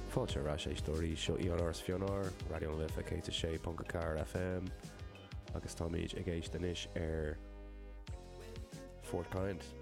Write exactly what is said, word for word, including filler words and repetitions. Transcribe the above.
Fáilte rá sé stóí seo íonáras fionár, radio an lifa cé sé Ponca Car F M, agus tá míid ag éis denis ar Fort Kind.